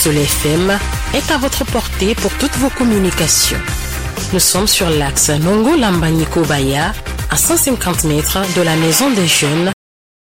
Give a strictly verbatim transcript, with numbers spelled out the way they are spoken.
Soleil F M est à votre portée pour toutes vos communications. Nous sommes sur l'axe Nongo Lambani Kobaya, à cent cinquante mètres de la Maison des Jeunes